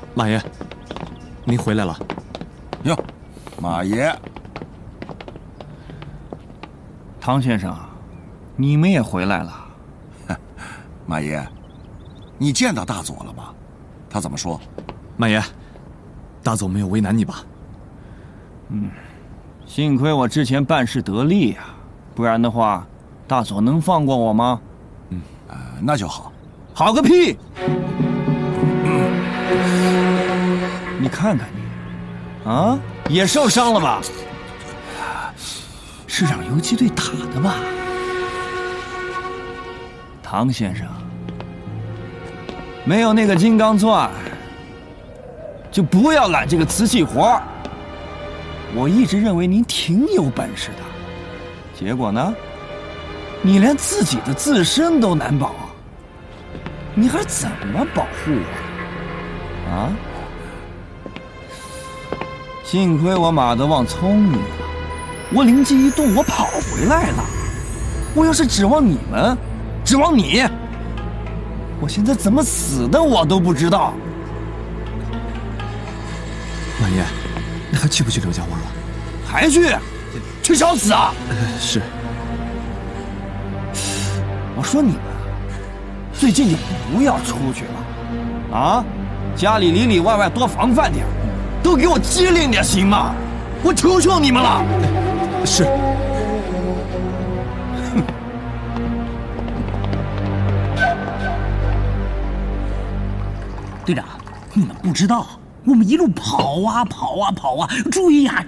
马爷，您回来了。 哟，马爷， 唐先生，你们也回来了。 马爷，你见到大佐了吗？他怎么说？ 马爷，大佐没有为难你吧？ 幸亏我之前办事得力呀，不然的话，大佐能放过我吗？ 那就好。 好个屁！你看看你，啊，也受伤了吧？是让游击队打的吧？唐先生，没有那个金刚钻，就不要揽这个瓷器活儿。我一直认为您挺有本事的，结果呢，你连自己的自身都难保，你还怎么保护我？啊？幸亏我马德旺聪明啊，我灵机一动，我跑回来了。我要是指望你们，指望你，我现在怎么死的我都不知道。 马爷，你还去不去刘家湾了？ 还去找死啊！ 是。 我说你们最近就不要出去了，啊，家里里里外外多防范点，都给我机灵点行吗？我求求你们了。 是。 队长，你们不知道，我们一路跑啊，追呀！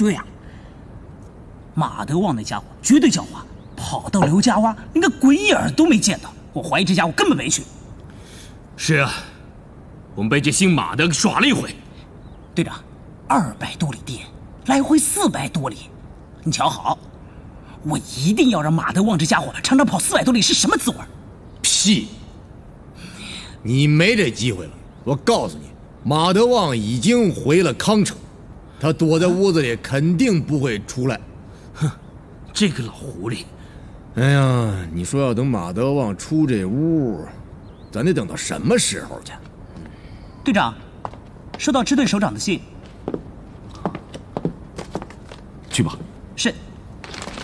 马德旺那家伙绝对狡猾，跑到刘家洼连个鬼影都没见到，我怀疑这家伙根本没去。 是啊，我们被这姓马的耍了一回。 队长，200多里地，来回400多里，你瞧好，我一定要让马德旺这家伙尝尝跑400多里是什么滋味。 屁！你没这机会了。我告诉你，马德旺已经回了康城，他躲在屋子里，肯定不会出来。 哼，这个老狐狸！ 哎呀，你说要等马德旺出这屋，咱得等到什么时候去？ 队长，收到支队首长的信。 去吧。